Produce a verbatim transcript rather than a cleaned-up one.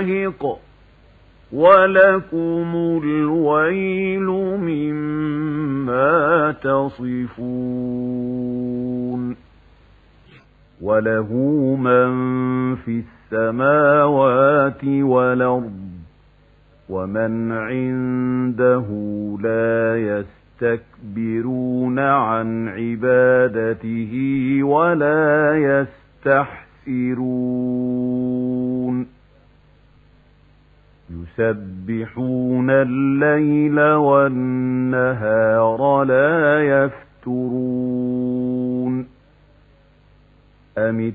دَاهِقٌ وَلَكُمُ الْوَيْلُ مِمَّا تَصِفُونَ وَلَهُ مَن فِي السَّمَاوَاتِ وَالْأَرْضِ وَمَنْ عِندَهُ لَا يَسْتَكْبِرُونَ عَنْ عِبَادَتِهِ وَلَا يَسْتَحْسِرُونَ يُسَبِّحُونَ اللَّيْلَ وَالنَّهَارَ لَا يَفْتُرُونَ أَمِ